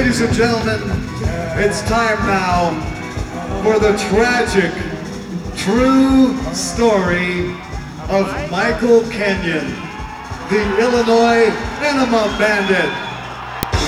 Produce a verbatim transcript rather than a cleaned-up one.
Ladies and gentlemen, it's time now for the tragic, true story of Michael Kenyon, the Illinois Enema Bandit.